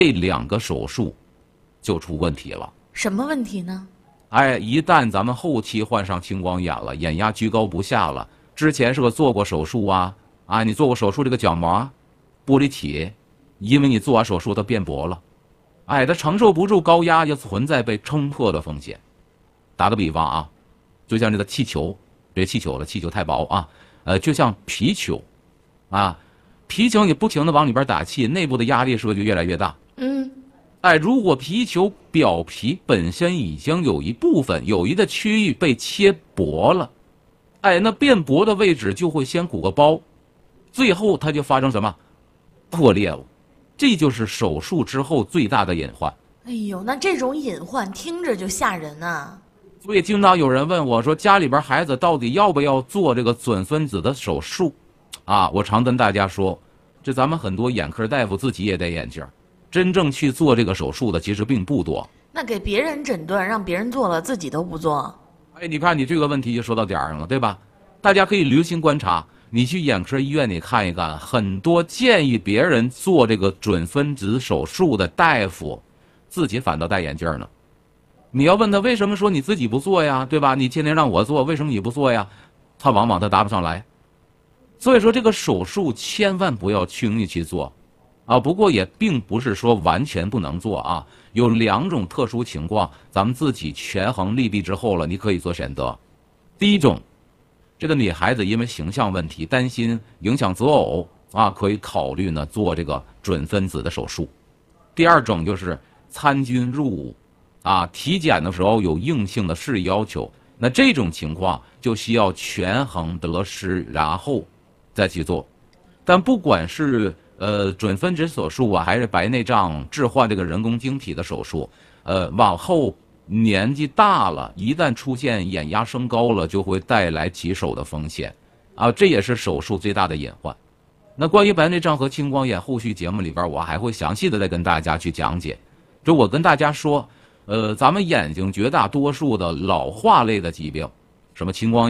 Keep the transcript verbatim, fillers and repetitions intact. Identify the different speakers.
Speaker 1: 这两个手术就出问题了。
Speaker 2: 什么问题呢？
Speaker 1: 哎，一旦咱们后期患上青光眼了，眼压居高不下了，之前是个做过手术啊，啊，你做过手术这个角膜玻璃体，因为你做完手术它变薄了，哎，它承受不住高压，就存在被撑破的风险。打个比方啊，就像这个气球，别气球了，气球太薄啊，呃，就像皮球，啊，皮球你不停的往里边打气，内部的压力是不是就越来越大？
Speaker 2: 嗯。
Speaker 1: 哎，如果皮球表皮本身已经有一部分、有一个区域被切薄了，哎，那变薄的位置就会先鼓个包，最后它就发生什么破裂了，这就是手术之后最大的隐患。
Speaker 2: 哎呦，那这种隐患听着就吓人啊！
Speaker 1: 所以经常有人问我说，家里边孩子到底要不要做这个准分子的手术？啊，我常跟大家说，这咱们很多眼科大夫自己也戴眼镜。真正去做这个手术的其实并不多。
Speaker 2: 那给别人诊断，让别人做了，自己都不做。
Speaker 1: 哎，你看你这个问题就说到点儿上了，对吧？大家可以留心观察，你去眼科医院里看一看，很多建议别人做这个准分子手术的大夫，自己反倒戴眼镜呢。你要问他为什么说你自己不做呀，对吧？你天天让我做，为什么你不做呀？他往往他答不上来。所以说这个手术千万不要轻易去做。啊，不过也并不是说完全不能做啊，有两种特殊情况，咱们自己权衡利弊之后了，你可以做选择。第一种，这个女孩子因为形象问题，担心影响择偶啊，可以考虑呢做这个准分子的手术。第二种就是参军入伍，啊，体检的时候有硬性的视力要求，那这种情况就需要权衡得失，然后再去做。但不管是呃，准分子手术啊，还是白内障置换这个人工晶体的手术，呃，往后年纪大了，一旦出现眼压升高了，就会带来棘手的风险，啊，这也是手术最大的隐患。那关于白内障和青光眼，后续节目里边我还会详细的再跟大家去讲解。就我跟大家说，呃，咱们眼睛绝大多数的老化类的疾病，什么青光眼。